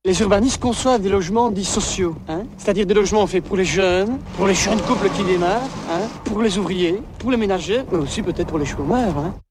les urbanistes conçoivent des logements dits sociaux, hein, c'est-à-dire des logements faits pour les jeunes couples qui démarrent, hein, pour les ouvriers, pour les ménagers, mais aussi peut-être pour les chômeurs. Hein.